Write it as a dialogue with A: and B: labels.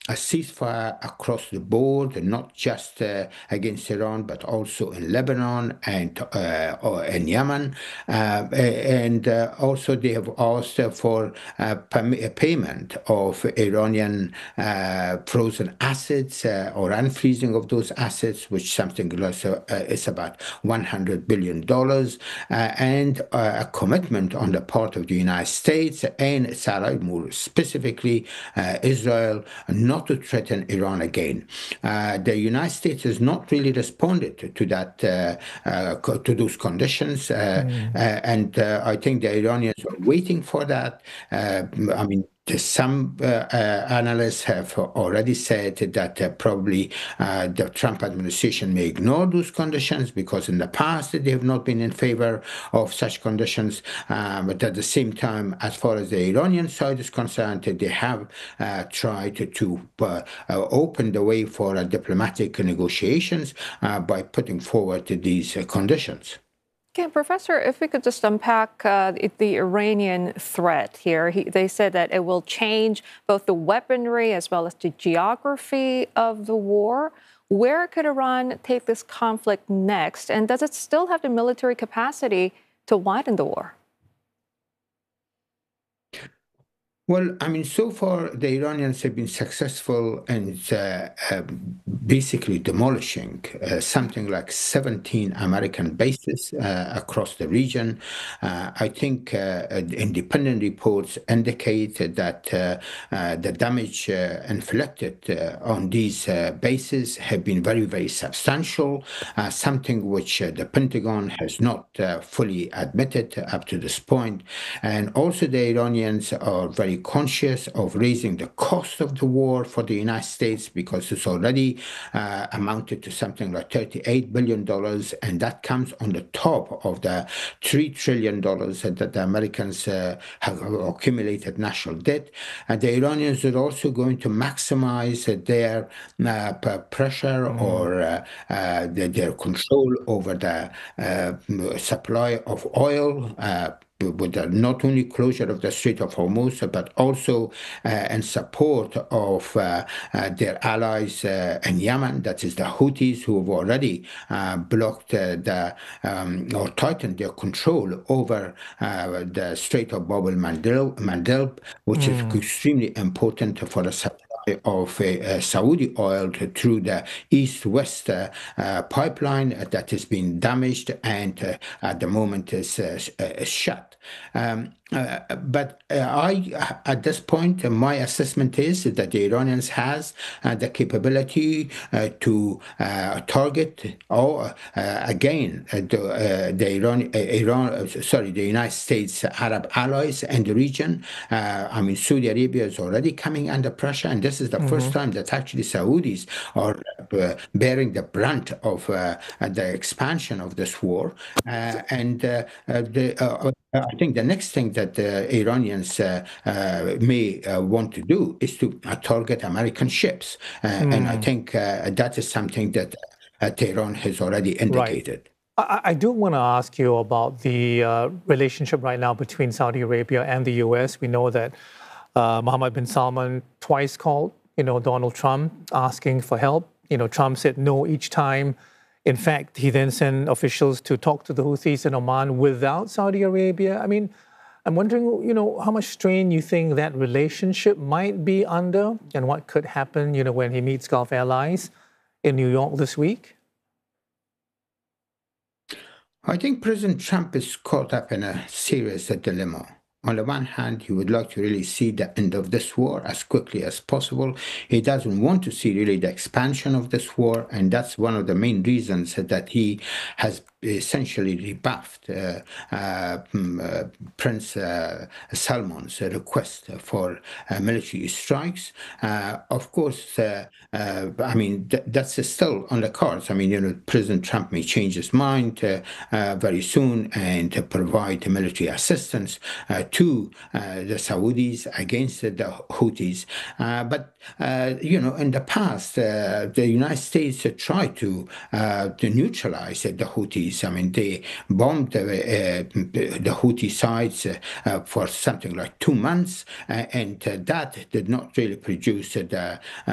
A: a ceasefire across the board, not just against Iran, but also in Lebanon and or in Yemen. And also they have asked for a payment of Iranian frozen assets or unfreezing of those assets, which something like is about $100 billion, and a commitment on the part of the United States and Saudi, more specifically Israel, not to threaten Iran again. The United States has not really responded to that, to those conditions, and I think the Iranians are waiting for that. I mean, some analysts have already said that probably the Trump administration may ignore those conditions because in the past they have not been in favor of such conditions. But at the same time, as far as the Iranian side is concerned, they have tried to open the way for diplomatic negotiations by putting forward these conditions.
B: Okay, Professor, if we could just unpack the Iranian threat here. They said that it will change both the weaponry as well as the geography of the war. Where could Iran take this conflict next? And does it still have the military capacity to widen the war?
A: Well, I mean, so far the Iranians have been successful in basically demolishing something like 17 American bases across the region. I think independent reports indicate that the damage inflicted on these bases have been very, very substantial, something which the Pentagon has not fully admitted up to this point. And also the Iranians are very conscious of raising the cost of the war for the United States because it's already amounted to something like $38 billion, and that comes on the top of the $3 trillion that the Americans have accumulated national debt. And the Iranians are also going to maximize their pressure or their control over the supply of oil, with the not only closure of the Strait of Hormuz, but also in support of their allies in Yemen, that is the Houthis, who have already blocked or tightened their control over the Strait of Bab el-Mandeb, which is extremely important for the supply of Saudi oil through the east-west pipeline that has been damaged and at the moment is shut. But at this point, my assessment is that the Iranians has the capability to target or again the United States Arab allies in the region. I mean, Saudi Arabia is already coming under pressure, and this is the first time that actually Saudis are bearing the brunt of the expansion of this war, I think the next thing that the Iranians may want to do is to target American ships. And I think that is something that Tehran has already indicated.
C: Right. I do want to ask you about the relationship right now between Saudi Arabia and the U.S. We know that Mohammed bin Salman twice called, Donald Trump asking for help. Trump said no each time. In fact, he then sent officials to talk to the Houthis in Oman without Saudi Arabia. I mean, I'm wondering, how much strain you think that relationship might be under and what could happen, when he meets Gulf allies in New York this week?
A: I think President Trump is caught up in a serious dilemma. On the one hand, he would like to really see the end of this war as quickly as possible. He doesn't want to see really the expansion of this war, and that's one of the main reasons that he has essentially rebuffed Prince Salman's request for military strikes. Of course, I mean, that's still on the cards. I mean, President Trump may change his mind very soon and provide military assistance to the Saudis against the Houthis. But, in the past, the United States tried to neutralize the Houthis. I mean, they bombed the Houthi sites for something like 2 months, and that did not really produce the